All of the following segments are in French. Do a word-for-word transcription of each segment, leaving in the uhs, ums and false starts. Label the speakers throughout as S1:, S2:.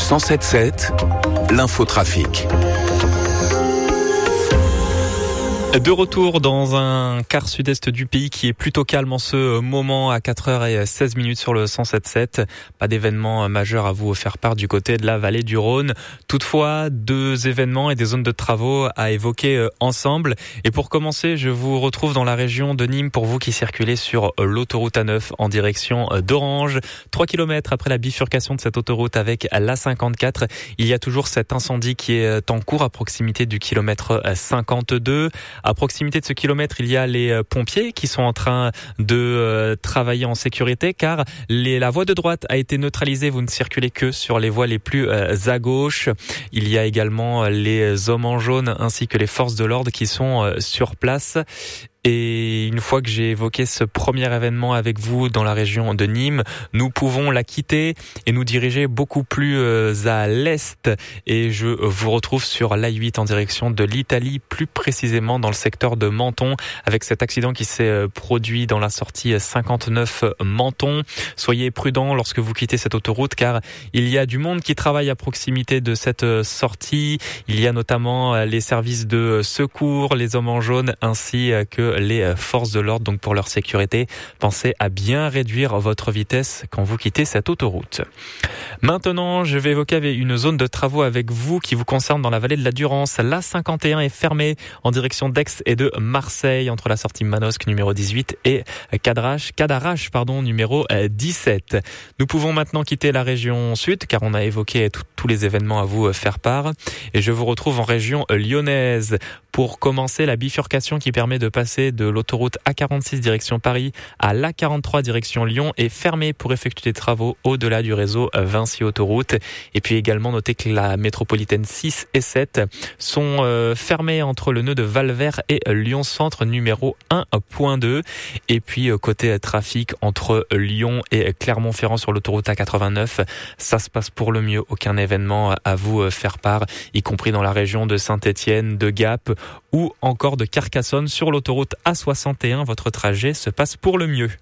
S1: cent sept sept, l'infotrafic.
S2: De retour dans un quart sud-est du pays qui est plutôt calme en ce moment à quatre heures seize minutes sur le cent sept sept. Pas d'événements majeurs à vous faire part du côté de la vallée du Rhône. Toutefois, deux événements et des zones de travaux à évoquer ensemble. Et pour commencer, je vous retrouve dans la région de Nîmes pour vous qui circulez sur l'autoroute A neuf en direction d'Orange. trois kilomètres après la bifurcation de cette autoroute avec l'A cinquante-quatre, il y a toujours cet incendie qui est en cours à proximité du kilomètre cinquante-deux. À proximité de ce kilomètre, il y a les pompiers qui sont en train de euh, travailler en sécurité car les, la voie de droite a été neutralisée. Vous ne circulez que sur les voies les plus euh, à gauche. Il y a également les hommes en jaune ainsi que les forces de l'ordre qui sont euh, sur place. Et une fois que j'ai évoqué ce premier événement avec vous dans la région de Nîmes, nous pouvons la quitter et nous diriger beaucoup plus à l'est. Et je vous retrouve sur l'A huit en direction de l'Italie, plus précisément dans le secteur de Menton, avec cet accident qui s'est produit dans la sortie cinquante-neuf Menton. Soyez prudents lorsque vous quittez cette autoroute car il y a du monde qui travaille à proximité de cette sortie. Il y a notamment les services de secours, les hommes en jaune ainsi que les forces de l'ordre. Donc pour leur sécurité, pensez à bien réduire votre vitesse quand vous quittez cette autoroute. Maintenant, je vais évoquer une zone de travaux avec vous qui vous concerne dans la vallée de la Durance. L'A cinquante et un est fermée en direction d'Aix et de Marseille entre la sortie Manosque numéro dix-huit et Cadarache, Cadarache pardon, numéro dix-sept. Nous pouvons maintenant quitter la région sud car on a évoqué tout, tous les événements à vous faire part et je vous retrouve en région lyonnaise. Pour commencer, la bifurcation qui permet de passer de l'autoroute A quarante-six direction Paris à l'A quarante-trois direction Lyon est fermée pour effectuer des travaux au-delà du réseau Vinci Autoroute. Et puis également noter que la métropolitaine six et sept sont euh, fermées entre le nœud de Valvert et Lyon Centre numéro un point deux. Et puis euh, côté trafic entre Lyon et Clermont-Ferrand sur l'autoroute A quatre-vingt-neuf, ça se passe pour le mieux. Aucun événement à vous faire part, y compris dans la région de Saint-Étienne, de Gap ou encore de Carcassonne sur l'autoroute A soixante et un. Votre trajet se passe pour le mieux.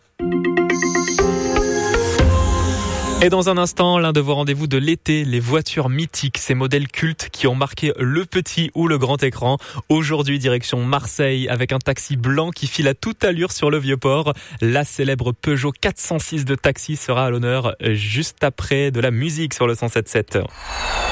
S2: Et dans un instant, l'un de vos rendez-vous de l'été, les voitures mythiques, ces modèles cultes qui ont marqué le petit ou le grand écran. Aujourd'hui, direction Marseille, avec un taxi blanc qui file à toute allure sur le Vieux-Port. La célèbre Peugeot quatre cent six de taxi sera à l'honneur juste après de la musique sur le cent sept sept.